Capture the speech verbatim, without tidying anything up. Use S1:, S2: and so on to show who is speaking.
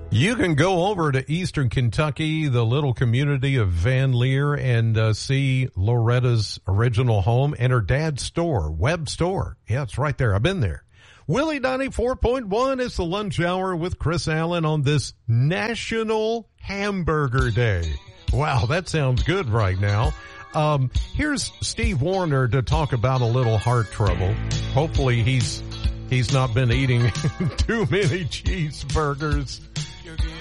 S1: You can go over to Eastern Kentucky, the little community of Van Leer, and uh, see Loretta's original home and her dad's store, web store. Yeah, it's right there. I've been there. Willie ninety-four point one is the lunch hour with Chris Allen on this National Hamburger Day. Wow, that sounds good right now. Um, here's Steve Warner to talk about a little heart trouble. Hopefully he's, he's not been eating too many cheeseburgers.